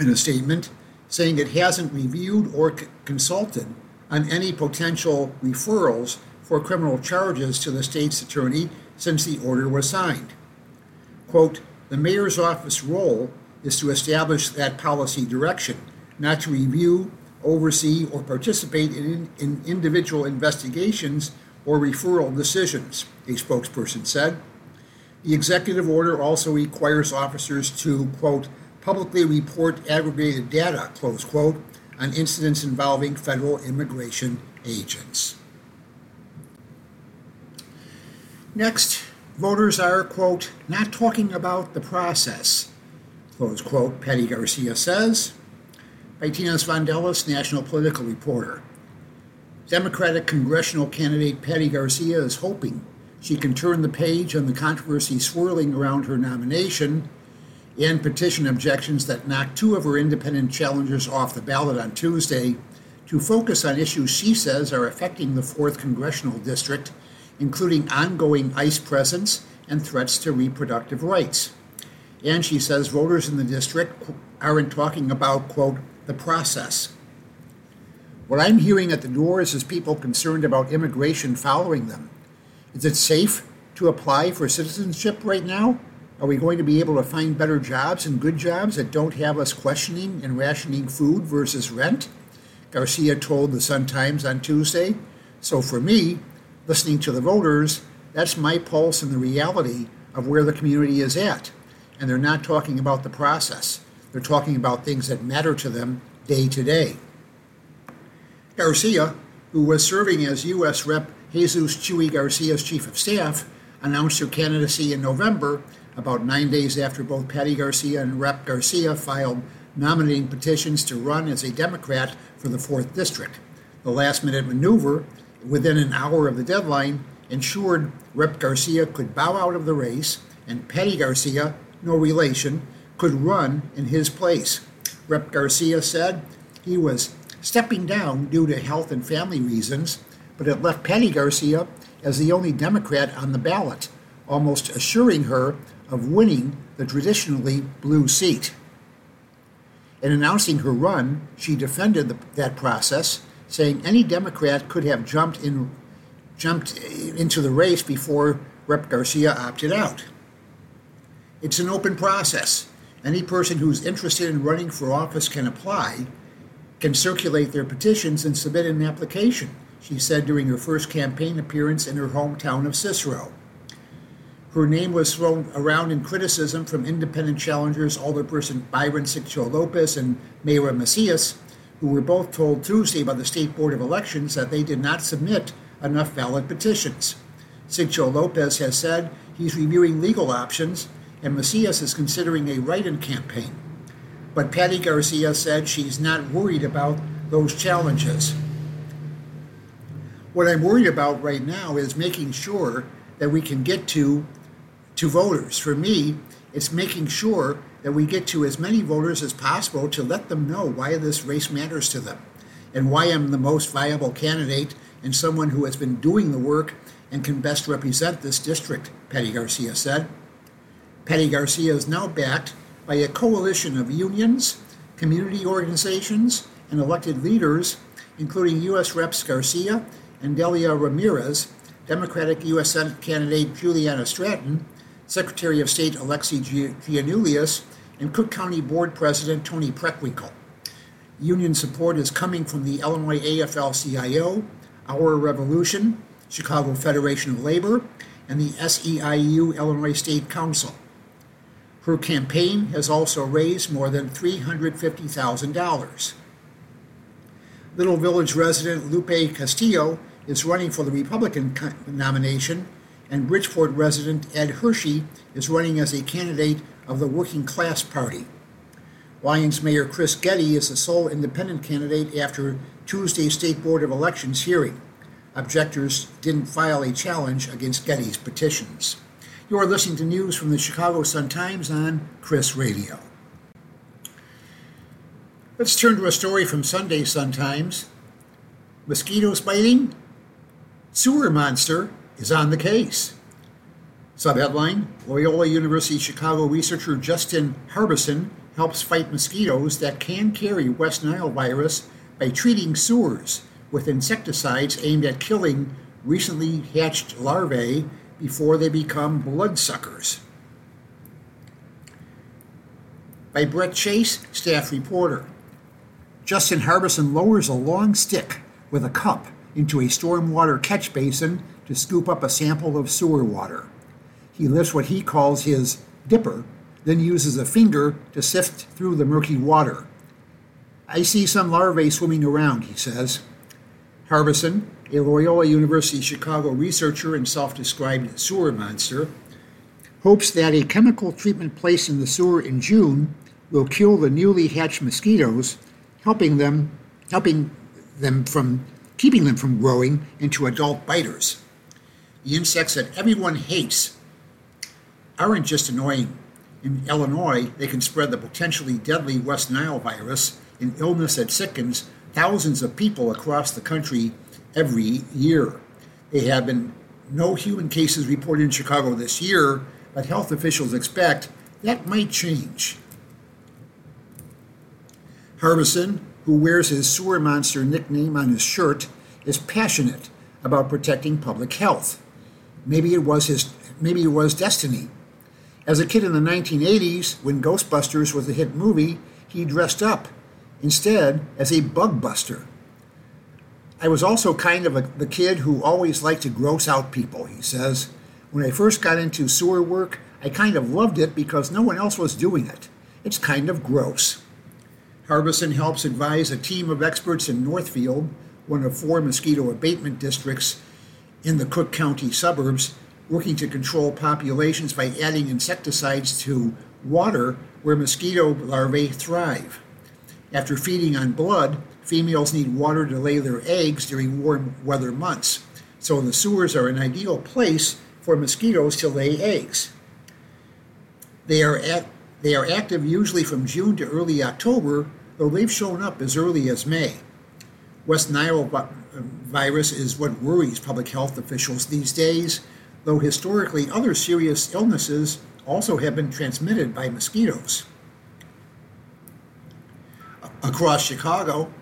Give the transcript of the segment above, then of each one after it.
in a statement, saying it hasn't reviewed or consulted on any potential referrals for criminal charges to the state's attorney since the order was signed. Quote, the mayor's office role is to establish that policy direction, not to review, oversee, or participate in individual investigations or referral decisions, a spokesperson said. The executive order also requires officers to, quote, publicly report aggregated data, close quote, on incidents involving federal immigration agents. Next, voters are, quote, not talking about the process, close quote, Patty Garcia says. By Tinas Vandellis, national political reporter. Democratic congressional candidate Patty Garcia is hoping she can turn the page on the controversy swirling around her nomination and petition objections that knocked two of her independent challengers off the ballot on Tuesday to focus on issues she says are affecting the 4th Congressional District, including ongoing ICE presence and threats to reproductive rights. And she says voters in the district aren't talking about, quote, the process. What I'm hearing at the doors is people concerned about immigration following them. Is it safe to apply for citizenship right now? Are we going to be able to find better jobs and good jobs that don't have us questioning and rationing food versus rent? Garcia told the Sun-Times on Tuesday. So for me, listening to the voters, that's my pulse and the reality of where the community is at. And they're not talking about the process. They're talking about things that matter to them day to day. Garcia, who was serving as U.S. Rep. Jesus Chuy Garcia's chief of staff, announced her candidacy in November, about 9 days after both Patty Garcia and Rep. Garcia filed nominating petitions to run as a Democrat for the 4th District. The last-minute maneuver, within an hour of the deadline, ensured Rep. Garcia could bow out of the race, and Patty Garcia, no relation, could run in his place. Rep. Garcia said he was stepping down due to health and family reasons, but it left Patty Garcia as the only Democrat on the ballot, almost assuring her of winning the traditionally blue seat. In announcing her run, she defended that process, saying any Democrat could have jumped into the race before Rep. Garcia opted out. It's an open process. Any person who's interested in running for office can apply, can circulate their petitions and submit an application, she said during her first campaign appearance in her hometown of Cicero. Her name was thrown around in criticism from independent challengers Alderperson Byron Sigcho Lopez and Mayra Macias, who were both told Tuesday by the State Board of Elections that they did not submit enough valid petitions. Sigcho Lopez has said he's reviewing legal options, and Macias is considering a write-in campaign. But Patty Garcia said she's not worried about those challenges. What I'm worried about right now is making sure that we can get to voters. For me, it's making sure that we get to as many voters as possible to let them know why this race matters to them and why I'm the most viable candidate and someone who has been doing the work and can best represent this district, Patty Garcia said. Patty Garcia is now backed by a coalition of unions, community organizations, and elected leaders, including U.S. Reps Garcia and Delia Ramirez, Democratic U.S. Senate candidate Juliana Stratton, Secretary of State Alexi Giannoulias, and Cook County Board President Tony Preckwinkle. Union support is coming from the Illinois AFL-CIO, Our Revolution, Chicago Federation of Labor, and the SEIU Illinois State Council. Her campaign has also raised more than $350,000. Little Village resident Lupe Castillo is running for the Republican nomination, and Bridgeport resident Ed Hershey is running as a candidate of the Working Class Party. Lyons Mayor Chris Getty is the sole independent candidate after Tuesday's State Board of Elections hearing. Objectors didn't file a challenge against Getty's petitions. You are listening to news from the Chicago Sun-Times on Chris Radio. Let's turn to a story from Sunday Sun-Times. Mosquitoes biting? Sewer monster is on the case. Subheadline, Loyola University Chicago researcher Justin Harbison helps fight mosquitoes that can carry West Nile virus by treating sewers with insecticides aimed at killing recently hatched larvae before they become bloodsuckers. By Brett Chase, staff reporter. Justin Harbison lowers a long stick with a cup into a stormwater catch basin to scoop up a sample of sewer water. He lifts what he calls his dipper, then uses a finger to sift through the murky water. I see some larvae swimming around, he says. Harbison, a Loyola University Chicago researcher and self-described sewer monster, hopes that a chemical treatment placed in the sewer in June will kill the newly hatched mosquitoes, keeping them from growing into adult biters. The insects that everyone hates aren't just annoying. In Illinois, they can spread the potentially deadly West Nile virus, an illness that sickens thousands of people across the country every year. There have been no human cases reported in Chicago this year, but health officials expect that might change. Harbison, who wears his sewer monster nickname on his shirt, is passionate about protecting public health. Maybe it was destiny. As a kid in the 1980s, when Ghostbusters was a hit movie, he dressed up, instead, as a bug buster. I was also kind of the kid who always liked to gross out people, he says. When I first got into sewer work, I kind of loved it because no one else was doing it. It's kind of gross. Harbison helps advise a team of experts in Northfield, one of 4 mosquito abatement districts in the Cook County suburbs, working to control populations by adding insecticides to water where mosquito larvae thrive. After feeding on blood, females need water to lay their eggs during warm weather months, so the sewers are an ideal place for mosquitoes to lay eggs. They are active usually from June to early October, though they've shown up as early as May. West Nile virus is what worries public health officials these days, though historically other serious illnesses also have been transmitted by mosquitoes. Across Chicago,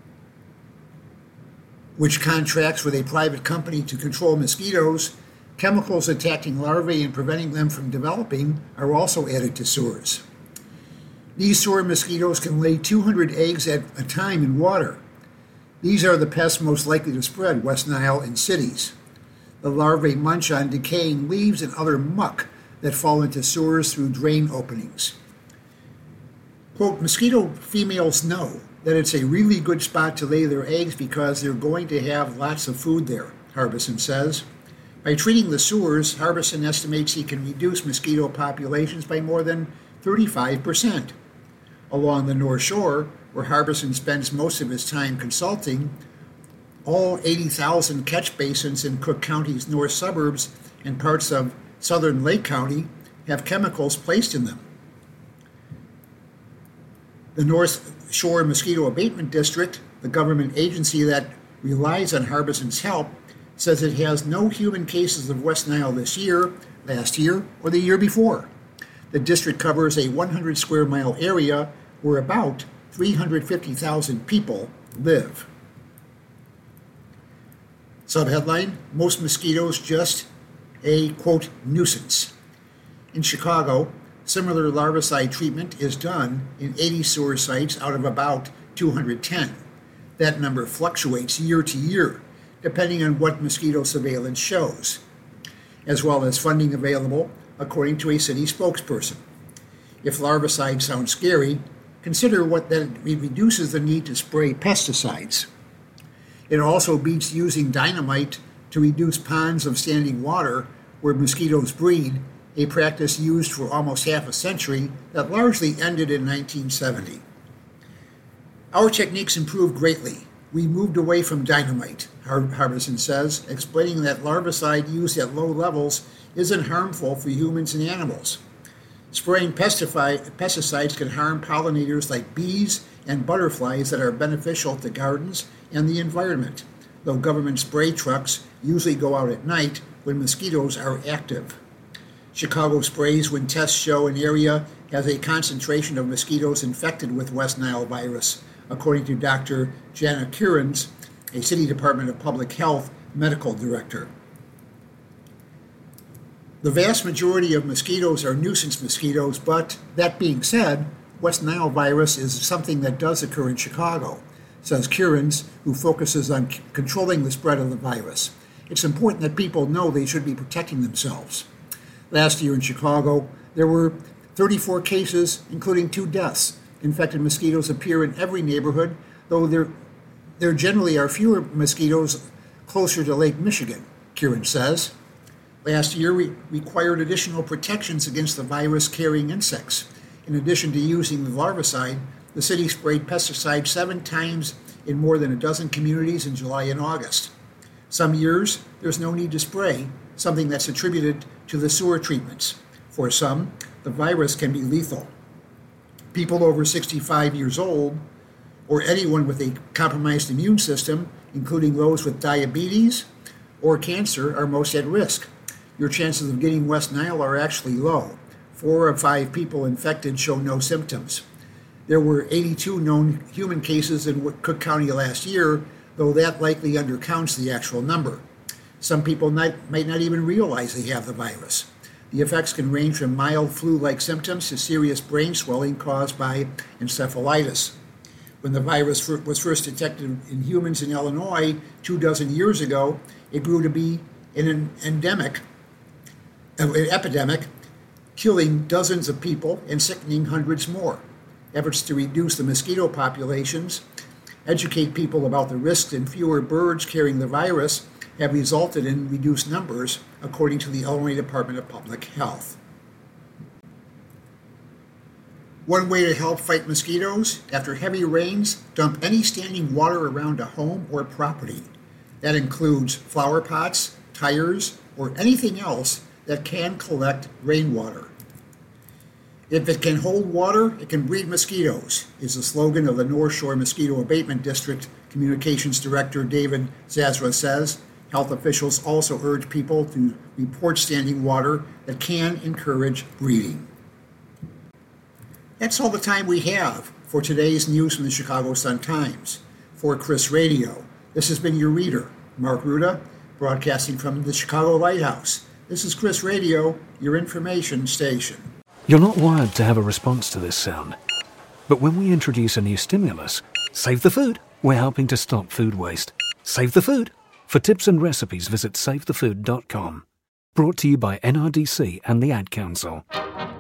which contracts with a private company to control mosquitoes, chemicals attacking larvae and preventing them from developing are also added to sewers. These sewer mosquitoes can lay 200 eggs at a time in water. These are the pests most likely to spread West Nile in cities. The larvae munch on decaying leaves and other muck that fall into sewers through drain openings. Quote, mosquito females know that it's a really good spot to lay their eggs because they're going to have lots of food there, Harbison says. By treating the sewers, Harbison estimates he can reduce mosquito populations by more than 35%. Along the North Shore, where Harbison spends most of his time consulting, all 80,000 catch basins in Cook County's north suburbs and parts of southern Lake County have chemicals placed in them. The North Shore Mosquito Abatement District, the government agency that relies on Harbison's help, says it has no human cases of West Nile this year, last year, or the year before. The district covers a 100 square mile area where about 350,000 people live. Subheadline, most mosquitoes just a, quote, nuisance. In Chicago, similar larvicide treatment is done in 80 sewer sites out of about 210. That number fluctuates year to year, depending on what mosquito surveillance shows, as well as funding available, according to a city spokesperson. If larvicide sounds scary, consider what that it reduces the need to spray pesticides. It also beats using dynamite to reduce ponds of standing water where mosquitoes breed, a practice used for almost half a century that largely ended in 1970. Our techniques improved greatly. We moved away from dynamite, Harbison says, explaining that larvicide used at low levels isn't harmful for humans and animals. Spraying pesticides can harm pollinators like bees and butterflies that are beneficial to gardens and the environment, though government spray trucks usually go out at night when mosquitoes are active. Chicago sprays when tests show an area has a concentration of mosquitoes infected with West Nile virus, according to Dr. Jana Kierans, a City Department of Public Health medical director. The vast majority of mosquitoes are nuisance mosquitoes, but that being said, West Nile virus is something that does occur in Chicago, says Kierans, who focuses on controlling the spread of the virus. It's important that people know they should be protecting themselves. Last year in Chicago, there were 34 cases, including 2 deaths. Infected mosquitoes appear in every neighborhood, though there generally are fewer mosquitoes closer to Lake Michigan, Kierans says. Last year, we required additional protections against the virus-carrying insects. In addition to using the larvicide, the city sprayed pesticide 7 times in more than a dozen communities in July and August. Some years, there's no need to spray, something that's attributed to the sewer treatments. For some, the virus can be lethal. People over 65 years old, or anyone with a compromised immune system, including those with diabetes or cancer, are most at risk. Your chances of getting West Nile are actually low. 4 of 5 people infected show no symptoms. There were 82 known human cases in Cook County last year, though that likely undercounts the actual number. Some people might not even realize they have the virus. The effects can range from mild flu-like symptoms to serious brain swelling caused by encephalitis. When the virus was first detected in humans in Illinois 24 years ago, it grew to be an epidemic, killing dozens of people and sickening hundreds more. Efforts to reduce the mosquito populations, educate people about the risks and fewer birds carrying the virus have resulted in reduced numbers, according to the Illinois Department of Public Health. One way to help fight mosquitoes: after heavy rains, dump any standing water around a home or property. That includes flower pots, tires, or anything else that can collect rainwater. If it can hold water, it can breed mosquitoes, is the slogan of the North Shore Mosquito Abatement District Communications Director David Zazra says. Health officials also urge people to report standing water that can encourage breeding. That's all the time we have for today's news from the Chicago Sun-Times. For Chris Radio, this has been your reader, Mark Ruda, broadcasting from the Chicago Lighthouse. This is Chris Radio, your information station. You're not wired to have a response to this sound. But when we introduce a new stimulus, Save the Food, we're helping to stop food waste. Save the Food. For tips and recipes, visit SaveTheFood.com. Brought to you by NRDC and the Ad Council.